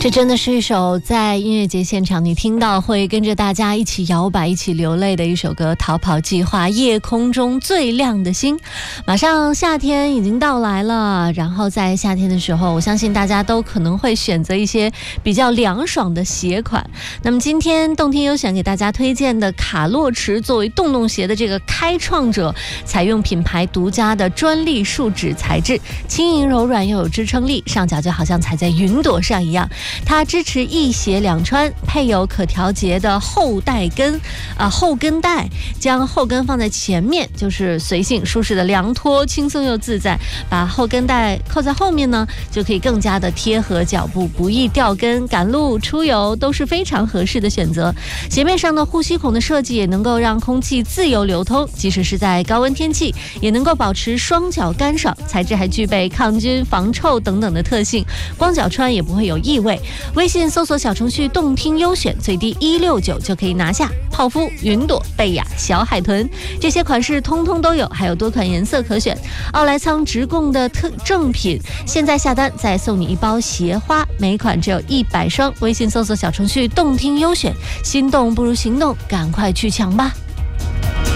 这真的是一首在音乐节现场你听到会跟着大家一起摇摆一起流泪的一首歌，《逃跑计划》，夜空中最亮的星。马上夏天已经到来了，然后在夏天的时候，我相信大家都可能会选择一些比较凉爽的鞋款。那么今天动听优选给大家推荐的卡洛驰作为洞洞鞋的这个开创者，采用品牌独家的专利树脂材质，轻盈柔软又有支撑力，上脚就好像踩在云朵上一样。它支持一鞋两穿，配有可调节的后跟带，将后跟放在前面，就是随性舒适的凉拖，轻松又自在。把后跟带扣在后面呢，就可以更加的贴合脚步，不易掉跟，赶路出游都是非常合适的选择。鞋面上的呼吸孔的设计也能够让空气自由流通，即使是在高温天气，也能够保持双脚干爽。材质还具备抗菌、防臭等等的特性，光脚穿也不会有异味。微信搜索小程序动听优选，最低169就可以拿下泡芙、云朵、贝雅、小海豚这些款式通通都有，还有多款颜色可选。奥莱仓直供的正品，现在下单再送你一包鞋花，每款只有100双。微信搜索小程序动听优选，心动不如行动，赶快去抢吧。